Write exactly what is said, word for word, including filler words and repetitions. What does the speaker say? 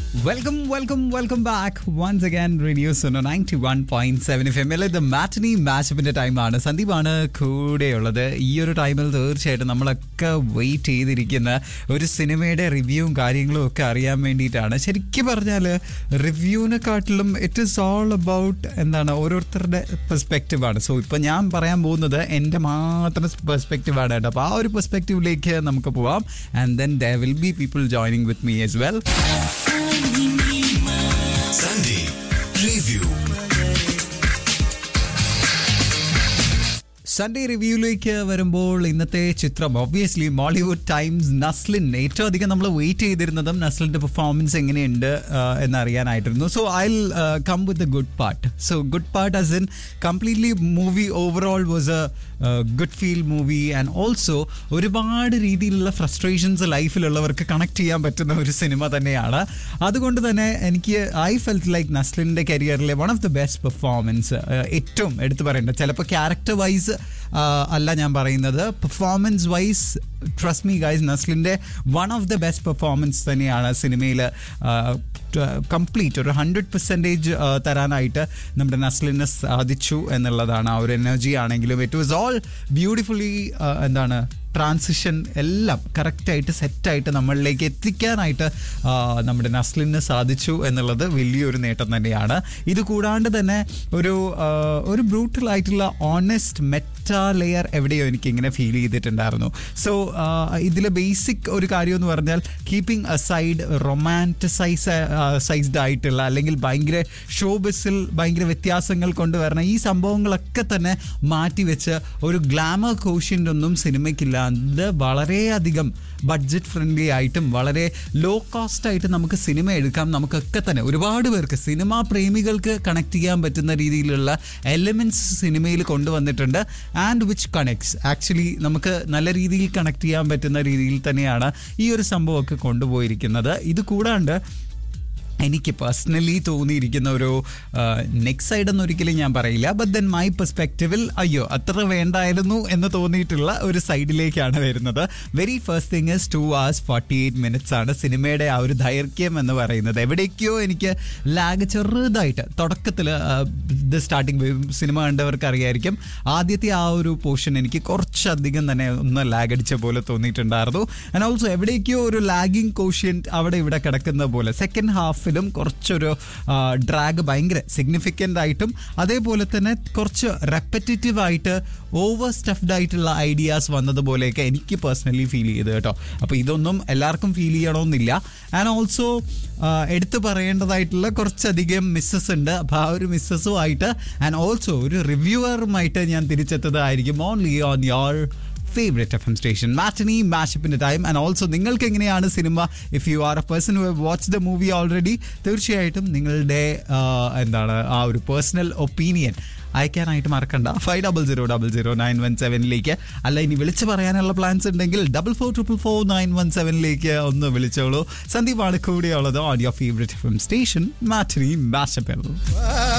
Welcome, welcome, welcome back once again. Radio Suno ninety-one point seven F M. ഇത് മാറ്റിനി മാച്ചപ്പിന്റെ ടൈമാണ്. സന്ദീപാണ് കൂടെയുള്ളത്. ഈ ഒരു ടൈമിൽ തീർച്ചയായിട്ടും നമ്മളൊക്കെ വെയിറ്റ് ചെയ്തിരിക്കുന്ന ഒരു സിനിമയുടെ റിവ്യൂവും കാര്യങ്ങളും ഒക്കെ അറിയാൻ വേണ്ടിയിട്ടാണ്. ശരിക്കും പറഞ്ഞാൽ റിവ്യൂവിനെക്കാട്ടിലും ഇറ്റ് ഈസ് ഓൾ അബൌട്ട് എന്താണ് ഓരോരുത്തരുടെ പെർസ്പെക്റ്റീവാണ്. സോ ഇപ്പം ഞാൻ പറയാൻ പോകുന്നത് എൻ്റെ മാത്രം പെർസ്പെക്റ്റീവാണ് കേട്ടോ. അപ്പോൾ ആ ഒരു പെർസ്പെക്റ്റീവിലേക്ക് നമുക്ക് പോവാം. And then there will be people joining with me as well. Sunday Review. Sunday റിവ്യൂയിലേക്ക് വരുമ്പോൾ ഇന്നത്തെ ചിത്രം ഒബ്വിയസ്ലി മോളിവുഡ് ടൈംസ് നസ്ലിൻ. ഏറ്റവും അധികം നമ്മൾ വെയിറ്റ് ചെയ്തിരുന്നതും നസ്ലിൻ്റെ പെർഫോമൻസ് എങ്ങനെയുണ്ട് എന്നറിയാനായിട്ടിരുന്നു. So I will come with the good part. So good part as in completely movie overall was A good feel movie. And also ഒരുപാട് രീതിയിലുള്ള frustrations ലൈഫിലുള്ളവർക്ക് connect ചെയ്യാൻ പറ്റുന്ന ഒരു സിനിമ തന്നെയാണ്. അതുകൊണ്ട് തന്നെ എനിക്ക് ഐ ഫെൽറ്റ് ലൈക്ക് നസ്ലിൻ്റെ കരിയറിലെ one of the best performance. ഏറ്റവും എടുത്തു പറയേണ്ടത് ചിലപ്പോൾ ക്യാരക്ടർ വൈസ് അല്ല ഞാൻ പറയുന്നത്, performance wise trust me guys, നസ്ലിൻ്റെ one of the best performance തന്നെയാണ് സിനിമയിൽ. കംപ്ലീറ്റ് ഒരു ഹൺഡ്രഡ് പെർസെൻറ്റേജ് തരാനായിട്ട് നമ്മുടെ നസ്ലിന് സാധിച്ചു എന്നുള്ളതാണ്. ആ ഒരു എനർജി ആണെങ്കിലും ഇറ്റ് വാസ് ഓൾ ബ്യൂട്ടിഫുള്ളി എന്താണ് ട്രാൻസിഷൻ എല്ലാം കറക്റ്റായിട്ട് സെറ്റായിട്ട് നമ്മളിലേക്ക് എത്തിക്കാനായിട്ട് നമ്മുടെ നസ്ലിന് സാധിച്ചു എന്നുള്ളത് വലിയൊരു നേട്ടം തന്നെയാണ്. ഇത് കൂടാണ്ട് തന്നെ ഒരു ഒരു ബ്രൂട്ടലായിട്ടുള്ള ഓണസ്റ്റ് മെറ്റാ ലെയർ എവിടെയോ എനിക്കിങ്ങനെ ഫീൽ ചെയ്തിട്ടുണ്ടായിരുന്നു. സോ ഇതിൽ ബേസിക് ഒരു കാര്യം എന്ന് പറഞ്ഞാൽ കീപ്പിംഗ് അസൈഡ് റൊമാൻറ്റിസൈസ് സൈസ്ഡ് ആയിട്ടുള്ള അല്ലെങ്കിൽ ഭയങ്കര ഷോ ബിസിൽ ഭയങ്കര വ്യത്യാസങ്ങൾ കൊണ്ടുവരണം ഈ സംഭവങ്ങളൊക്കെ തന്നെ മാറ്റിവെച്ച് ഒരു ഗ്ലാമർ കോഷ്യൻ്റ് ഒന്നും സിനിമയ്ക്കില്ല. അത് വളരെയധികം ബഡ്ജറ്റ് ഫ്രണ്ട്ലി ആയിട്ടും വളരെ ലോ കോസ്റ്റ് ആയിട്ട് നമുക്ക് സിനിമ എടുക്കാം. നമുക്കൊക്കെ തന്നെ ഒരുപാട് പേർക്ക് സിനിമാ പ്രേമികൾക്ക് കണക്ട് ചെയ്യാൻ പറ്റുന്ന രീതിയിലുള്ള എലിമെൻറ്റ്സ് സിനിമയിൽ കൊണ്ടുവന്നിട്ടുണ്ട്. ആൻഡ് വിച്ച് കണക്ട്സ് ആക്ച്വലി നമുക്ക് നല്ല രീതിയിൽ കണക്ട് ചെയ്യാൻ പറ്റുന്ന രീതിയിൽ തന്നെയാണ് ഈ ഒരു സംഭവമൊക്കെ കൊണ്ടുപോയിരിക്കുന്നത്. ഇത് കൂടാണ്ട് എനിക്ക് പേഴ്സണലി തോന്നിയിരിക്കുന്ന ഒരു നെക്സ്റ്റ് സൈഡ് എന്ന് ഒരിക്കലും ഞാൻ പറയില്ല, ബട്ട് ദെൻ മൈ പെർസ്പെക്റ്റീവിൽ അയ്യോ അത്ര വേണ്ടായിരുന്നു എന്ന് തോന്നിയിട്ടുള്ള ഒരു സൈഡിലേക്കാണ് വരുന്നത്. Very first thing is two hours forty eight minutes ആണ് സിനിമയുടെ ആ ഒരു ദൈർഘ്യം എന്ന് പറയുന്നത്. എവിടേക്കോ എനിക്ക് ലാഗ് ചെറുതായിട്ട് തുടക്കത്തിൽ ഇത് സ്റ്റാർട്ടിങ് സിനിമ കണ്ടവർക്ക് അറിയായിരിക്കും, ആദ്യത്തെ ആ ഒരു പോർഷൻ എനിക്ക് കുറച്ചധികം തന്നെ ഒന്ന് ലാഗ് അടിച്ച പോലെ തോന്നിയിട്ടുണ്ടായിരുന്നു. ആൻഡ് ഓൾസോ എവിടേക്കോ ഒരു ലാഗിങ് കോഷ്യൻറ്റ് അവിടെ ഇവിടെ കിടക്കുന്ന പോലെ സെക്കൻഡ് ഹാഫ് കുറച്ചൊരു ഡ്രാഗ് ഭയങ്കര സിഗ്നിഫിക്കൻ്റ് ആയിട്ടും അതേപോലെ തന്നെ കുറച്ച് റെപ്പറ്റേറ്റീവ് ആയിട്ട് ഓവർ സ്റ്റഫ്ഡ് ആയിട്ടുള്ള ഐഡിയാസ് വന്നതുപോലെയൊക്കെ എനിക്ക് പേഴ്സണലി ഫീൽ ചെയ്തു കേട്ടോ. അപ്പോൾ ഇതൊന്നും എല്ലാവർക്കും ഫീൽ ചെയ്യണമെന്നില്ല. ആൻഡ് ഓൾസോ എടുത്തു പറയേണ്ടതായിട്ടുള്ള കുറച്ചധികം മിസ്സസ് ഉണ്ട്. അപ്പോൾ ആ ഒരു മിസ്സസുമായിട്ട് ആൻഡ് ഓൾസോ ഒരു റിവ്യൂവറുമായിട്ട് ഞാൻ തിരിച്ചെത്തതായിരിക്കും only on your favourite F M station matinee മാഷപ്പിൻ്റെ time. And also നിങ്ങൾക്ക് എങ്ങനെയാണ് cinema, if you are A person who have watch the movie already, തീർച്ചയായിട്ടും നിങ്ങളുടെ എന്താണ് ആ ഒരു പേഴ്സണൽ ഒപ്പീനിയൻ അയക്കാനായിട്ട് മറക്കണ്ട. Five double zero double zero nine one സെവനിലേക്ക്. അല്ല ഇനി വിളിച്ച് പറയാനുള്ള പ്ലാൻസ് ഉണ്ടെങ്കിൽ double four triple four nine one സെവനിലേക്ക് ഒന്ന് വിളിച്ചോളൂ. സന്ദീപാണ് കൂടെയുള്ളത് on your favourite F M station matinee മാഷപ്പിൽ.